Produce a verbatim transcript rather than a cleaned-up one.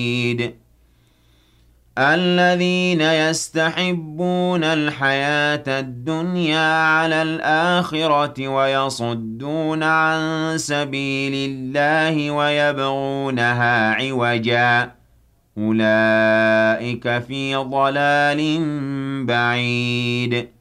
الذين يستحبون الحياة الدنيا على الآخرة ويصدون عن سبيل الله ويبغونها عوجا أولئك في ضلال بعيد